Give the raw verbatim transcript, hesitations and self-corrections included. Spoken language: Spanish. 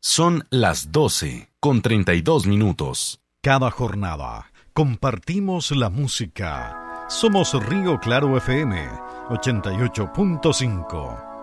Son las doce con treinta y dos minutos. Cada jornada compartimos la música. Somos Río Claro F M ochenta y ocho punto cinco.